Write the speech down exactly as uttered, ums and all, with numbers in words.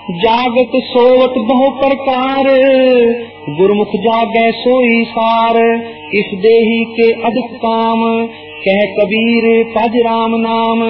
जागत सोवत बहु प्रकार, गुरमुख जागै सोई सार। इस देही के अधिक काम, कह कबीर पज राम नाम।